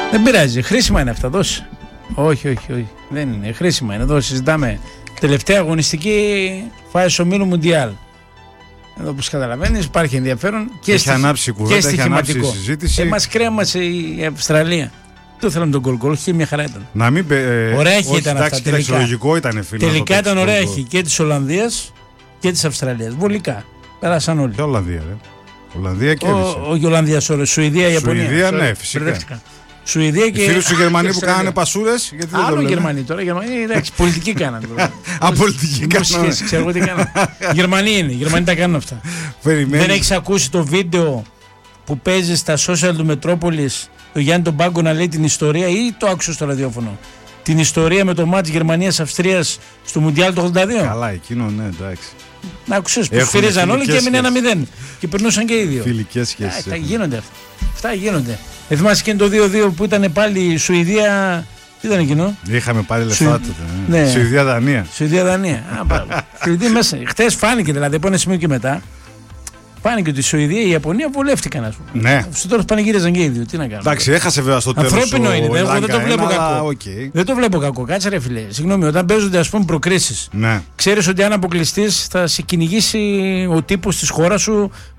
Δεν πειράζει, χρήσιμα είναι αυτά, δώσε. Όχι, δεν είναι, χρήσιμα είναι, εδώ συζητάμε. Τελευταία αγωνιστική φάση ομίλου Μουντιάλ. Εδώ που καταλαβαίνεις υπάρχει ενδιαφέρον και στοιχηματικό. Μας κρέμασε η Αυστραλία. Το θέλαμε τον γκολ, είχε μια χαρά ήταν. Να μην ωραία έχει ήταν αυτά τελικά. Ήταν, τελικά ήταν ωραία έχει και της Ολλανδίας και της Αυστραλίας. Βολικά. Περάσαν όλοι. Και Ολλανδία, ρε. Ολλανδία κέρδισε. Όχι Ολλανδία, Σουηδία, Ιαπωνία. Σουηδία, ναι, φυσικά. Σουηδία και. Οι φίλοι σου Γερμανοί που κάνανε πασούρες. Άλλο Γερμανοί τώρα. Εντάξει, πολιτική κάνανε. Πολιτική κάνανε. Ξέρω εγώ τι κάνανε. Γερμανοί είναι. Οι Γερμανοί τα κάνουν αυτά. Δεν έχεις ακούσει το βίντεο που παίζει στα social του Μετρόπολης το Γιάννη τον Πάγκο να λέει την ιστορία ή το άκουσες στο ραδιόφωνο? Την ιστορία με το μάτς Γερμανίας-Αυστρίας στο Μουντιάλ το 82. Καλά, εκείνο ναι, εντάξει. Να άκουσες που σφυρίζαν όλοι και έμεινε 1-0. Και περνούσαν και οι δύο. Φιλικές σχέσεις. Αυτά γίνονται αυτά. Αυτά γίνονται. Θυμάσαι και το 2-2 που ήταν πάλι η Σουηδία. Τι ήταν εκείνο? Είχαμε πάλι λεφτά τότε. Ναι. Σουηδία-Δανία. Σουηδία-Δανία. Σουηδία μέσα. Χτες φάνηκε δηλαδή από ένα σημείο και μετά. Φάνηκε ότι η Σουηδία και η Ιαπωνία βολεύτηκαν, ας πούμε. Ναι. Στο τέλος πανηγύριζαν και οι δύο. Τι να κάνουν. Εντάξει, έχασε βέβαια στο τέλος. Ανθρώπινο είναι. Εγώ δεν το βλέπω κακό. Δεν το βλέπω κακό. Κάτσε ρε φιλέ. Συγγνώμη, όταν παίζονται ας πούμε προκρίσεις. Ναι. Ξέρεις ότι αν αποκλειστείς θα σε κυνηγήσει ο τύπος της χώρας σου